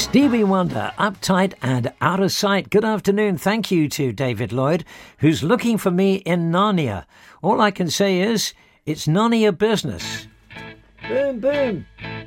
Stevie Wonder, Uptight and Out of Sight. Good afternoon. Thank you to David Lloyd, who's looking for me in Narnia. All I can say is, it's none of your business. Boom, boom.